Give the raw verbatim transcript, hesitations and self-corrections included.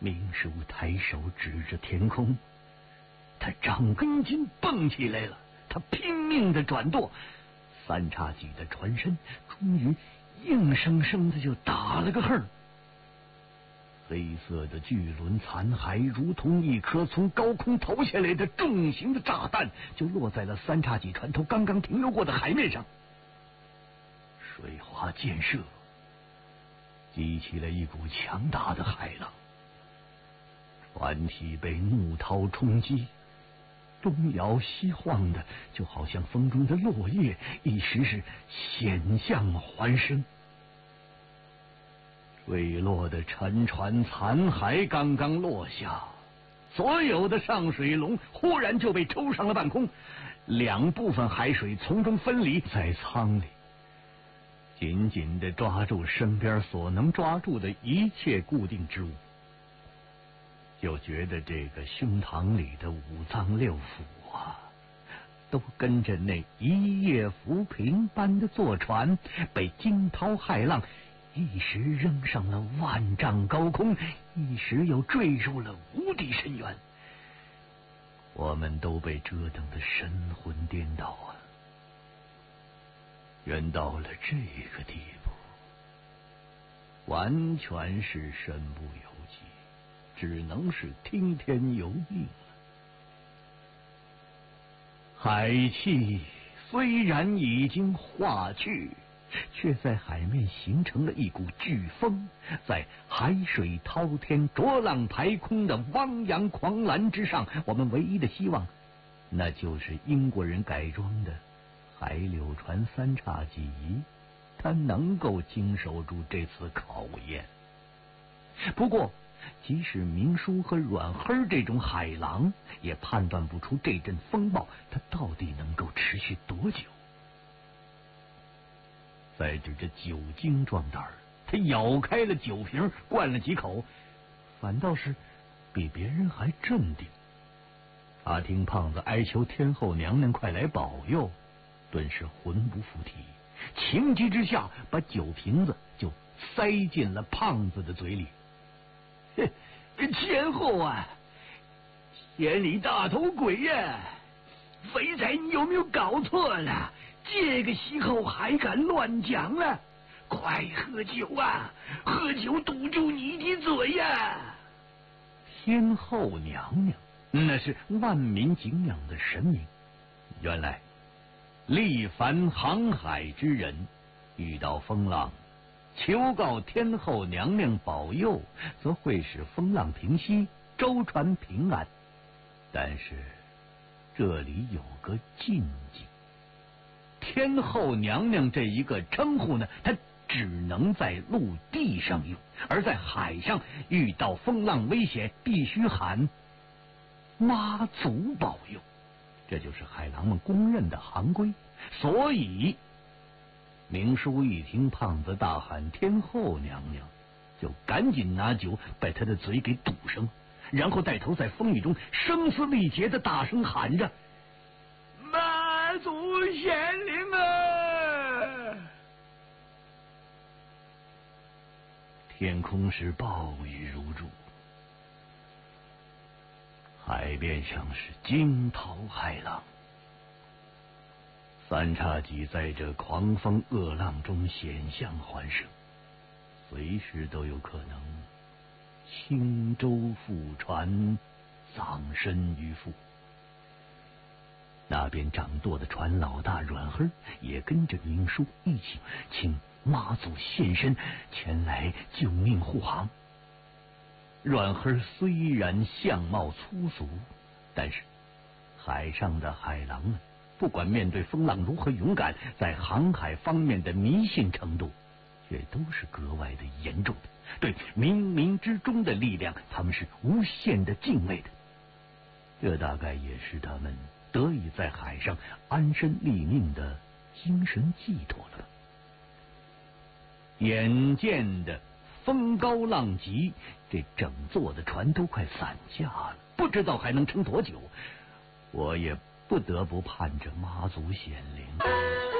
明叔抬手指着天空，他掌根筋蹦起来了，他拼命的转舵，三叉戟的船身终于硬生生的就打了个横。黑色的巨轮残骸如同一颗从高空投下来的重型的炸弹，就落在了三叉戟船头刚刚停留过的海面上。水花溅射，激起了一股强大的海浪，船体被怒涛冲击，东摇西晃的，就好像风中的落叶，一时是险象环生。坠落的沉船残骸刚刚落下，所有的上水龙忽然就被抽上了半空，两部分海水从中分离，在舱里紧紧地抓住身边所能抓住的一切固定之物，就觉得这个胸膛里的五脏六腑啊，都跟着那一叶浮萍般的坐船被惊涛骇浪一时扔上了万丈高空，一时又坠入了无底深渊。我们都被折腾得神魂颠倒啊！人到了这个地步，完全是身不由己，只能是听天由命了。海气虽然已经化去，却在海面形成了一股飓风，在海水滔天、浊浪排空的汪洋狂澜之上，我们唯一的希望，那就是英国人改装的海柳船三叉戟，它能够经受住这次考验。不过，即使明叔和阮黑这种海狼，也判断不出这阵风暴它到底能够持续多久。再指着酒精壮胆儿，他咬开了酒瓶，灌了几口，反倒是比别人还镇定。他听胖子哀求天后娘娘快来保佑，顿时魂不附体，情急之下把酒瓶子就塞进了胖子的嘴里。 天后啊，千里大头鬼呀！肥仔，你有没有搞错了？这个时候还敢乱讲了？快喝酒啊！喝酒堵住你的嘴呀！ 天后娘娘那是万民敬仰的神明，原来力凡航海之人遇到风浪，求告天后娘娘保佑，则会使风浪平息，舟船平安。但是这里有个禁忌，天后娘娘这一个称呼呢，它只能在陆地上用，而在海上遇到风浪危险，必须喊妈祖保佑，这就是海狼们公认的行规。所以明叔一听胖子大喊天后娘娘，就赶紧拿酒把他的嘴给堵上，然后带头在风雨中声嘶力竭的大声喊着妈祖显灵啊！ 天空是暴雨如注，海面上是惊涛骇浪，三叉戟在这狂风恶浪中险象环生，随时都有可能轻舟覆船，葬身鱼腹。那边掌舵的船老大阮黑也跟着明叔一起请妈祖现身前来救命护航。阮黑虽然相貌粗俗，但是海上的海狼们不管面对风浪如何勇敢，在航海方面的迷信程度却都是格外的严重的，对冥冥之中的力量他们是无限的敬畏的。这大概也是他们得以在海上安身立命的精神寄托了吧。眼见的风高浪急，这整座的船都快散架了，不知道还能撑多久，我也不得不盼着妈祖显灵。